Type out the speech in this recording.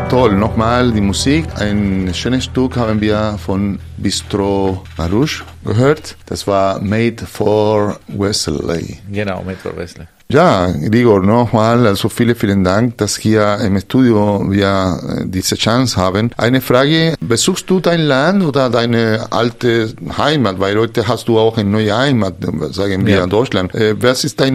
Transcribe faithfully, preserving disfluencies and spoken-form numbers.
Toll, nochmal die Musik. Ein schönes Stück haben wir von Bistro Marouche gehört. Das war Made for Wesley. Genau, Made for Wesley. Ja, Igor, nochmal, also vielen, vielen Dank, dass hier im Studio wir diese Chance haben. Eine Frage, besuchst du dein Land oder deine alte Heimat? Weil heute hast du auch eine neue Heimat, sagen wir, ja. Deutschland. Was ist deine